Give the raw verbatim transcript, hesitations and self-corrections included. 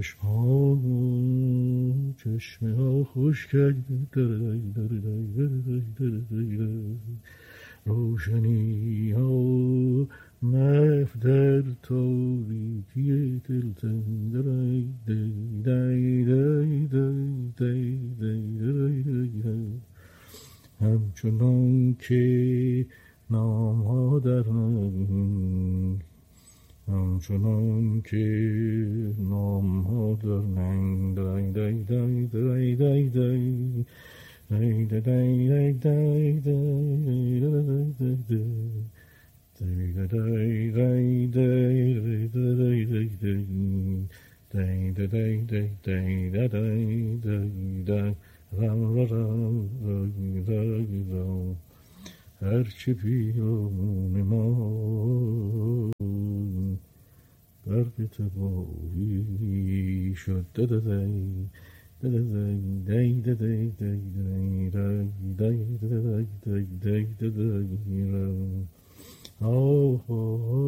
چشم ها چشم ها خوش کرده روشنی ها محو در تاریکی دلتنگ دی دی دی دی دی دی همچنان که نام ها در ننگ همچنان که نام ها در ننگ دی دی دی دی دی دی دی دی دی دی دی هرچه پیران ما برق تباهی شد دددی دددی دددی دددی دددی دددی آه